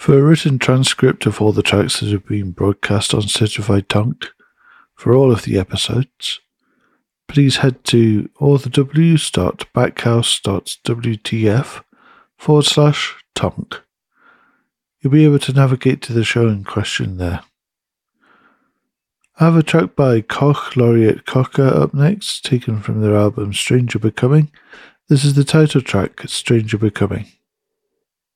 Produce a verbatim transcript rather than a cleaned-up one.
For a written transcript of all the tracks that have been broadcast on Certified Tonk for all of the episodes, please head to authorws.backhouse.wtf forward slash tonk. You'll be able to navigate to the show in question there. I have a track by Koch Laureate Cocker up next, taken from their album Stranger Becoming. This is the title track, Stranger Becoming.